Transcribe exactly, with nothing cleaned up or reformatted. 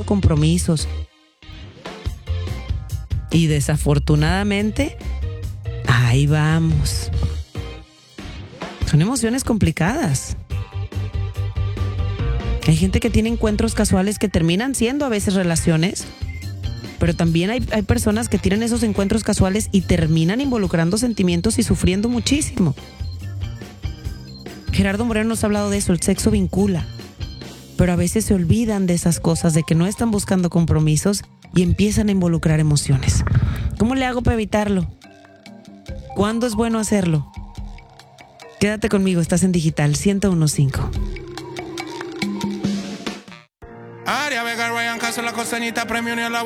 compromisos. Y desafortunadamente, ahí vamos. Son emociones complicadas. Hay gente que tiene encuentros casuales que terminan siendo a veces relaciones, pero también hay, hay personas que tienen esos encuentros casuales y terminan involucrando sentimientos y sufriendo muchísimo. Gerardo Moreno nos ha hablado de eso, el sexo vincula, pero a veces se olvidan de esas cosas, de que no están buscando compromisos y empiezan a involucrar emociones. ¿Cómo le hago para evitarlo? ¿Cuándo es bueno hacerlo? Quédate conmigo, estás en Digital ciento uno punto cinco. Aria Vega, Ryan Castro, la costeñita, premio ni a la